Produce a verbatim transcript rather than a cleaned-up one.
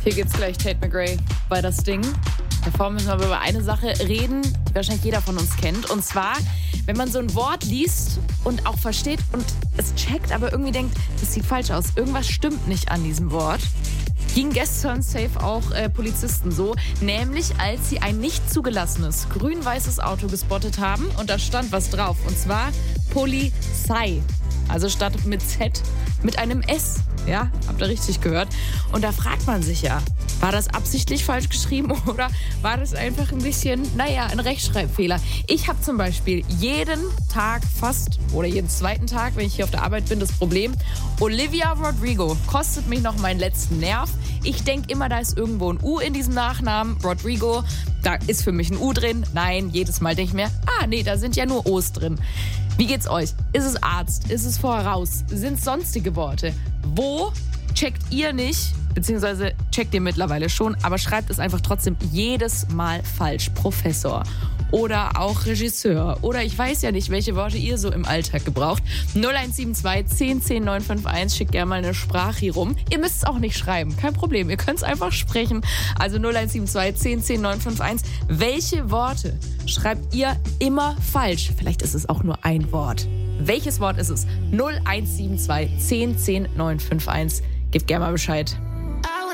Hier gibt's gleich Tate McRae bei das Ding. Davor müssen wir aber über eine Sache reden, die wahrscheinlich jeder von uns kennt. Und zwar, wenn man so ein Wort liest und auch versteht und es checkt, aber irgendwie denkt, das sieht falsch aus. Irgendwas stimmt nicht an diesem Wort. Ging gestern safe auch äh, Polizisten so, nämlich als sie ein nicht zugelassenes grün-weißes Auto gespottet haben und da stand was drauf, und zwar Polizei. Also statt mit Z mit einem S. Ja, habt ihr richtig gehört. Und da fragt man sich ja, war das absichtlich falsch geschrieben oder war das einfach ein bisschen, naja, ein Rechtschreibfehler? Ich habe zum Beispiel jeden Tag fast oder jeden zweiten Tag, wenn ich hier auf der Arbeit bin, das Problem, Olivia Rodrigo kostet mich noch meinen letzten Nerv. Ich denke immer, da ist irgendwo ein U in diesem Nachnamen, Rodrigo, da ist für mich ein U drin. Nein, jedes Mal denke ich mir, ah nee, da sind ja nur O's drin. Wie geht's euch? Ist es Arzt? Ist es voraus? Sind es sonstige Worte? Wo checkt ihr nicht, beziehungsweise checkt ihr mittlerweile schon, aber schreibt es einfach trotzdem jedes Mal falsch? Professor oder auch Regisseur oder ich weiß ja nicht, welche Worte ihr so im Alltag gebraucht. null eins sieben zwei, zehn, zehn, neun fünf eins, schickt gerne mal eine Sprache hier rum. Ihr müsst es auch nicht schreiben, kein Problem, ihr könnt es einfach sprechen. Also null eins sieben zwei, zehn, zehn, neun fünf eins. Welche Worte schreibt ihr immer falsch? Vielleicht ist es auch nur ein Wort. Welches Wort ist es? null eins sieben zwei, zehn, zehn, neun fünf eins. Gebt gerne mal Bescheid.